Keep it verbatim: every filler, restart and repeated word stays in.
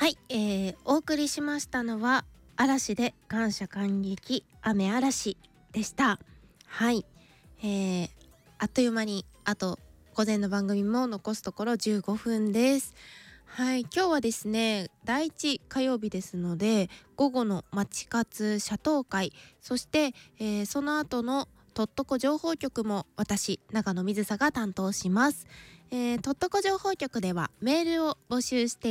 はい、えー、お送りしましたのは嵐で感謝感激雨嵐でした。はい、えー、あっという間にあと午前の番組も残すところじゅうごふんです。はい、今日はですねだいいち火曜日ですので、午後の街活社闘会、そして、えー、その後のとっとこ情報局も私長野水沙が担当します。えー、とっとこ情報局ではメールを募集して